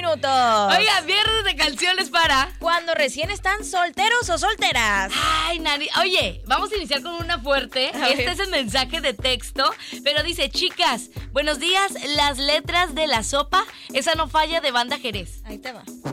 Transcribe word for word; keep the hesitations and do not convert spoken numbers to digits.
minutos. Oiga, viernes de canciones para... Cuando recién están solteros o solteras. Ay, Nani. Oye, vamos a iniciar con una fuerte. A Este ver. es el mensaje de texto, pero dice, chicas, buenos días, las letras de la sopa, esa no falla de Banda Jerez. Ahí te va.